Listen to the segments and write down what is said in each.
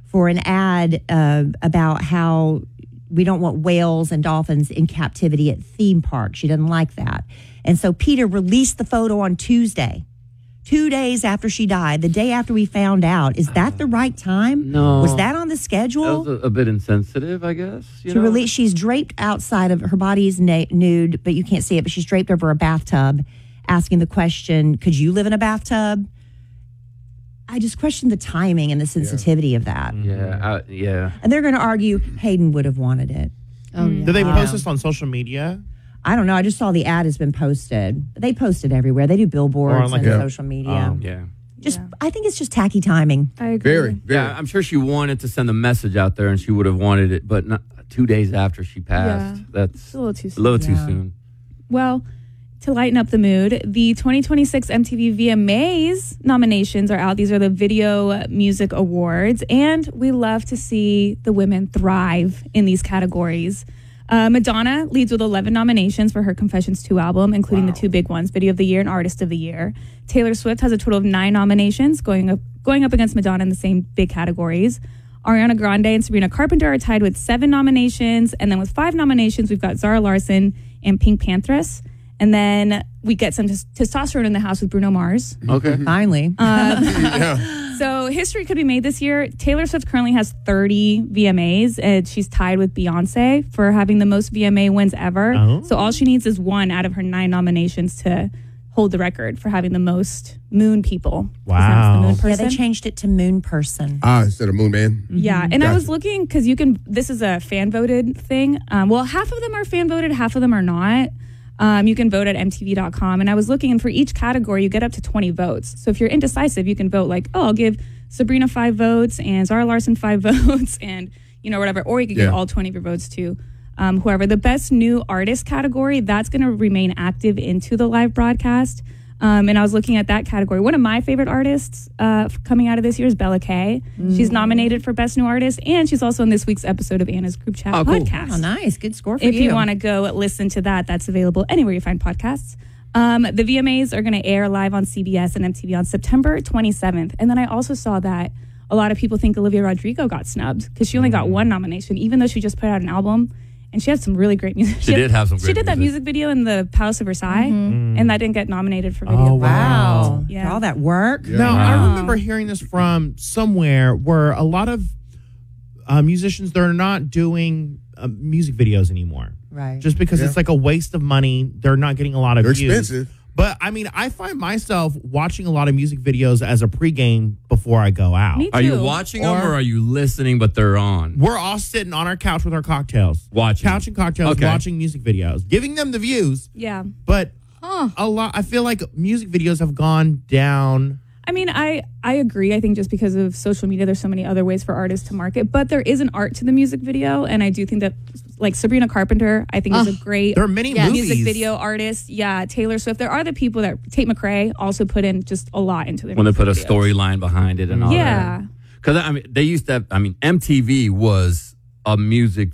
for an ad about how we don't want whales and dolphins in captivity at theme parks. She doesn't like that. And so PETA released the photo on Tuesday, 2 days after she died, the day after we found out. Is that the right time? No. Was that on the schedule? That was a bit insensitive, I guess. She's draped outside of her body's nude, but you can't see it, but she's draped over a bathtub, asking the question, could you live in a bathtub? I just question the timing and the sensitivity of that. Yeah. And they're going to argue Hayden would have wanted it. Oh, yeah. Did they post this on social media? I don't know. I just saw the ad has been posted. They post it everywhere. They do billboards and social media. I think it's just tacky timing. I agree. Very. Yeah, I'm sure she wanted to send a message out there, and she would have wanted it, but not 2 days after she passed. Yeah. That's It's a little too soon. A little too soon. Well, to lighten up the mood, the 2026 MTV VMAs nominations are out. These are the Video Music Awards, and we love to see the women thrive in these categories. Madonna leads with 11 nominations for her Confessions 2 album, including the two big ones, Video of the Year and Artist of the Year. Taylor Swift has a total of 9 nominations, going up against Madonna in the same big categories. Ariana Grande and Sabrina Carpenter are tied with 7 nominations, and then with 5 nominations, we've got Zara Larsson and Pink Panthers. And then we get some testosterone in the house with Bruno Mars. Okay. Finally. So history could be made this year. Taylor Swift currently has 30 VMAs, and she's tied with Beyonce for having the most VMA wins ever. Oh. So all she needs is 1 out of her 9 nominations to hold the record for having the most moon people. Wow. The moon Yeah, person. they changed it to Moon Person. Instead of Moon Man. Yeah, and I Gotcha. was looking because this is a fan voted thing. Well, half of them are fan voted, half of them are not. You can vote at MTV.com. And I was looking, and for each category, you get up to 20 votes. So if you're indecisive, you can vote like, I'll give Sabrina 5 votes and Zara Larsson 5 votes and, whatever. Or you could give all 20 of your votes to whoever. The Best New Artist category, that's going to remain active into the live broadcast. And I was looking at that category. One of my favorite artists coming out of this year is Bella Kay. She's nominated for Best New Artist, and she's also in this week's episode of Anna's Group Chat podcast. Oh, nice. Good score for If you want to go listen to that, that's available anywhere you find podcasts. The VMAs are going to air live on CBS and MTV on September 27th. And then I also saw that a lot of people think Olivia Rodrigo got snubbed because she only got 1 nomination, even though she just put out an album. And she had some really great music. She did have some great She did that music. music video in the Palace of Versailles, and that didn't get nominated for video. Oh, Wow. Yeah. All that work. Yeah. Now, I remember hearing this from somewhere where a lot of musicians, they're not doing music videos anymore. Right. Just because it's like a waste of money. They're not getting a lot of They're views. expensive. But, I mean, I find myself watching a lot of music videos as a pregame before I go out. Me too. Are you watching them or are you listening, but they're on? We're all sitting on our couch with our cocktails. Watching. Couch and cocktails, Okay. watching music videos, giving them the views. Yeah. But a lot, I feel like music videos have gone down. I mean, I agree. I think just because of social media, there's so many other ways for artists to market. But there is an art to the music video. And I do think that, like, Sabrina Carpenter, I think is a great There are many movies. music video artist. Yeah, Taylor Swift. There are the people that, Tate McRae also put in just a lot into their When they music put a videos. storyline behind it and all that. Yeah. Because, they used to have, MTV was a music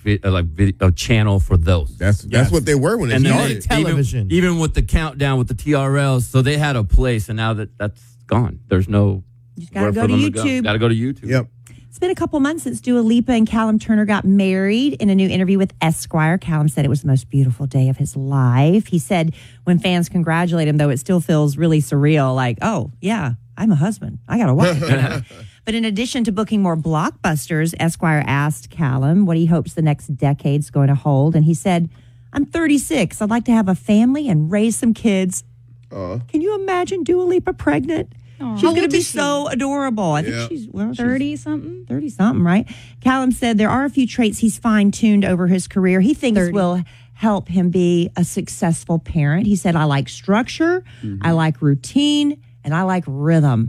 a channel for those. That's what they were when they And then started. Television. Even with the countdown with the TRLs, so they had a place, and now that's gone. There's no. You just gotta where go for to them YouTube. Gotta go to YouTube. Yep. It's been a couple months since Dua Lipa and Callum Turner got married. In a new interview with Esquire, Callum said it was the most beautiful day of his life. He said when fans congratulate him, though, it still feels really surreal, like, oh, yeah, I'm a husband. I got a wife. But in addition to booking more blockbusters, Esquire asked Callum what he hopes the next decade's going to hold. And he said, I'm 36. I'd like to have a family and raise some kids. Can you imagine Dua Lipa pregnant? She's going to be so adorable. I think she's 30-something? 30-something, right? Callum said there are a few traits he's fine-tuned over his career. He thinks 30. will help him be a successful parent. He said, I like structure, I like routine, and I like rhythm.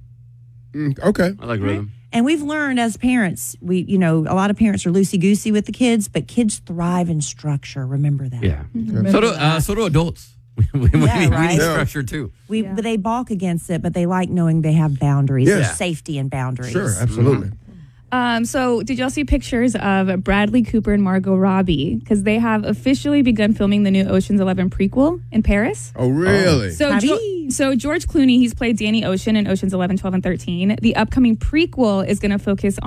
Okay. I like rhythm. And we've learned as parents, a lot of parents are loosey-goosey with the kids, but kids thrive in structure. Remember that. Yeah. So do adults. we right? need structure too. But they balk against it, but they like knowing they have boundaries. Yeah. There's safety and boundaries. Sure, absolutely. So did y'all see pictures of Bradley Cooper and Margot Robbie? Because they have officially begun filming the new Ocean's 11 prequel in Paris. Oh, really? So, so George Clooney, he's played Danny Ocean in Ocean's 11, 12, and 13. The upcoming prequel is going to focus